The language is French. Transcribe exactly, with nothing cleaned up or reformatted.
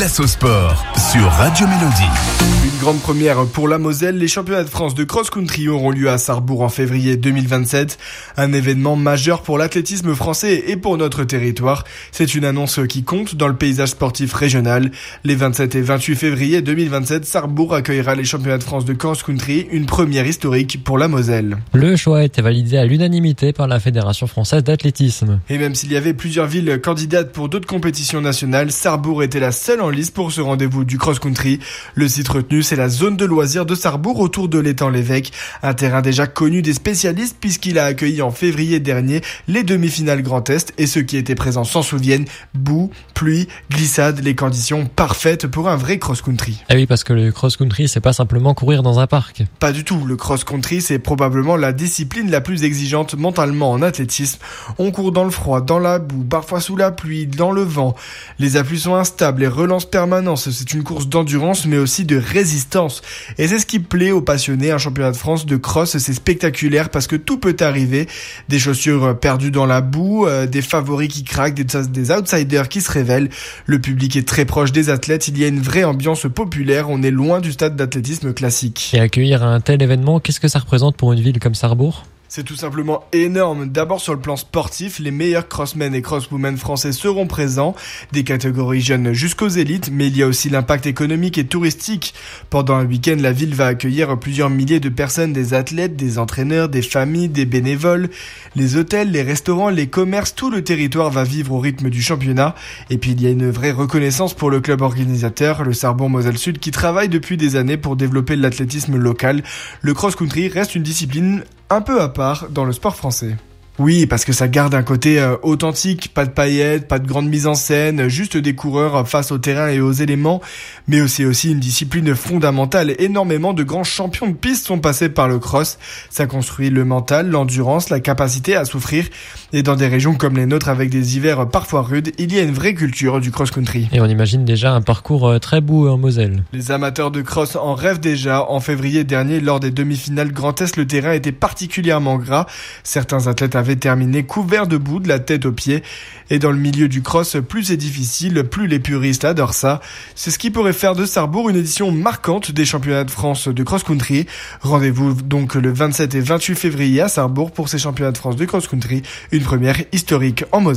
Place au sport sur Radio Mélodie. Une grande première pour la Moselle, les championnats de France de cross-country auront lieu à Sarrebourg en février deux mille vingt-sept. Un événement majeur pour l'athlétisme français et pour notre territoire. C'est une annonce qui compte dans le paysage sportif régional. Les vingt-sept et vingt-huit février deux mille vingt-sept, Sarrebourg accueillera les championnats de France de cross-country, une première historique pour la Moselle. Le choix a été validé à l'unanimité par la Fédération française d'athlétisme. Et même s'il y avait plusieurs villes candidates pour d'autres compétitions nationales, Sarrebourg était la seule en lice pour ce rendez-vous du cross-country. Le site retenu, c'est la zone de loisirs de Sarrebourg autour de l'étang Lévesque, un terrain déjà connu des spécialistes puisqu'il a accueilli en février dernier les demi-finales Grand Est et ceux qui étaient présents s'en souviennent. Boue, pluie, glissade, les conditions parfaites pour un vrai cross-country. Ah oui, parce que le cross-country, c'est pas simplement courir dans un parc. Pas du tout. Le cross-country, c'est probablement la discipline la plus exigeante mentalement en athlétisme. On court dans le froid, dans la boue, parfois sous la pluie, dans le vent. Les afflux sont instables, les relances permanentes. C'est une course d'endurance, mais aussi de résistance. Et c'est ce qui plaît aux passionnés. Un championnat de France de cross, c'est spectaculaire parce que tout peut arriver. Des chaussures perdues dans la boue, euh, des favoris qui craquent, des, des outsiders qui se révèlent. Le public est très proche des athlètes. Il y a une vraie ambiance populaire. On est loin du stade d'athlétisme classique. Et accueillir un tel événement, qu'est-ce que ça représente pour une ville comme Sarrebourg ? C'est tout simplement énorme. D'abord sur le plan sportif, les meilleurs crossmen et crosswomen français seront présents, des catégories jeunes jusqu'aux élites, mais il y a aussi l'impact économique et touristique. Pendant un week-end, la ville va accueillir plusieurs milliers de personnes, des athlètes, des entraîneurs, des familles, des bénévoles. Les hôtels, les restaurants, les commerces, tout le territoire va vivre au rythme du championnat. Et puis il y a une vraie reconnaissance pour le club organisateur, le Sarrebourg Moselle Sud, qui travaille depuis des années pour développer l'athlétisme local. Le cross-country reste une discipline un peu à part dans le sport français. Oui, parce que ça garde un côté euh, authentique, pas de paillettes, pas de grande mise en scène, juste des coureurs face au terrain et aux éléments, mais aussi aussi une discipline fondamentale. Énormément de grands champions de piste sont passés par le cross. Ça construit le mental, l'endurance, la capacité à souffrir. Et dans des régions comme les nôtres avec des hivers parfois rudes, il y a une vraie culture du cross-country. Et on imagine déjà un parcours très beau en Moselle. Les amateurs de cross en rêvent déjà. En février dernier, lors des demi-finales Grand Est, le terrain était particulièrement gras. Certains athlètes avaient terminé couverts de boue de la tête aux pieds. Et dans le milieu du cross, plus c'est difficile, plus les puristes adorent ça. C'est ce qui pourrait faire de Sarrebourg une édition marquante des championnats de France de cross-country. Rendez-vous donc le vingt-sept et vingt-huit février à Sarrebourg pour ces championnats de France de cross-country, une première historique en Moselle.